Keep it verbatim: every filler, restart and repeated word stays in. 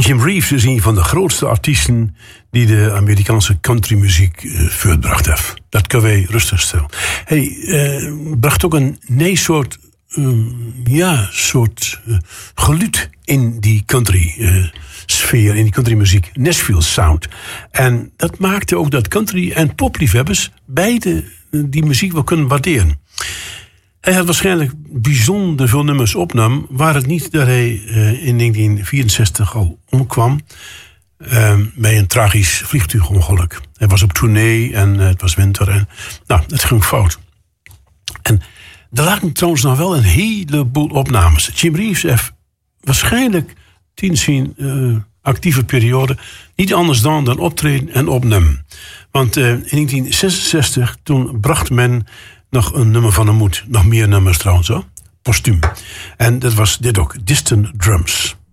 Jim Reeves is een van de grootste artiesten die de Amerikaanse countrymuziek uh, voortbracht heeft. Dat kunnen wij rustig stellen. Hij uh, bracht ook een nee soort, um, ja, soort uh, geluid in die country uh, sfeer, in die countrymuziek. Nashville sound. En dat maakte ook dat country en popliefhebbers beide uh, die muziek wel kunnen waarderen. Hij had waarschijnlijk bijzonder veel nummers opnam, waar het niet dat hij uh, in negentien vierenzestig al omkwam uh, bij een tragisch vliegtuigongeluk. Hij was op tournee en uh, het was winter en nou, het ging fout. En er lagen trouwens nog wel een heleboel opnames. Jim Reeves heeft waarschijnlijk tijdens zijn uh, actieve periode niet anders dan dan optreden en opnemen. Want uh, in negentien zesenzestig toen bracht men nog een nummer van hem moet. Nog meer nummers trouwens, hoor. Postuum. En dat was dit ook. Distant Drums.